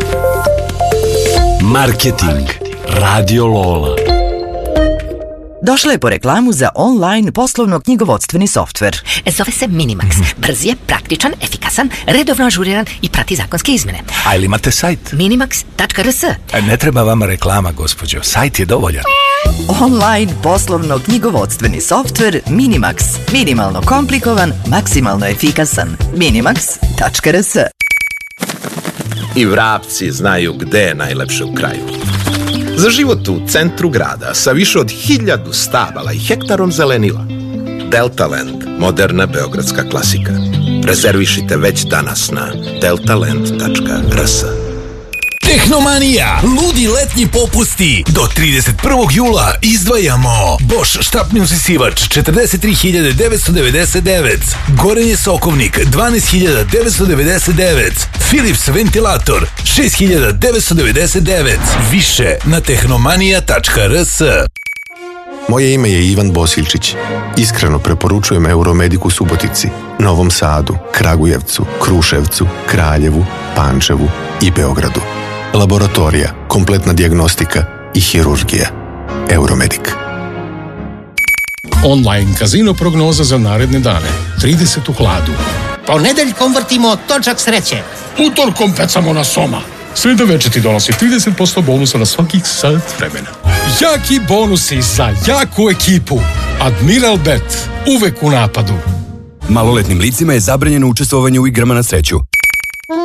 Marketing. Radio Lola. Došla je po reklamu za online poslovno-knjigovodstveni softver. Zove se Minimax. Brz je, praktičan, efikasan, redovno ažuriran i prati zakonske izmene. A ili imate sajt? Minimax.rs. Ne treba vama reklama, gospođo. Sajt je dovoljan. Online poslovno-knjigovodstveni softver Minimax. Minimalno komplikovan, maksimalno efikasan. Minimax.rs. I vrapci znaju gde je najlepše u kraju. Za život u centru grada sa više od 1000 stabala i hektarom zelenila. Deltaland, moderna beogradska klasika. Rezervišite već danas na deltaland.rs. Tehnomanija, ludi letnji popusti. Do 31. jula izdvajamo Bosch štapni usisivač 43.999, Gorenje Sokovnik 12.999, Philips ventilator 6.999. Više na tehnomanija.rs. Moje ime je Ivan Bosiljčić. Iskreno preporučujem Euromedic u Subotici, Novom Sadu, Kragujevcu, Kruševcu, Kraljevu, Pančevu i Beogradu. Laboratorija, kompletna dijagnostika i hirurgija. Euromedic. Online kazino prognoza za naredne dane. 30 u hladu. Ponedeljkom vrtimo točak sreće. Utorkom pecamo na soma. Sreda večer ti donosi 30% bonusa na svakih sat vremena. Jaki bonusi za jaku ekipu. Admiral Bet. Uvek u napadu. Maloletnim licima je zabranjeno učestvovanje u igrama na sreću.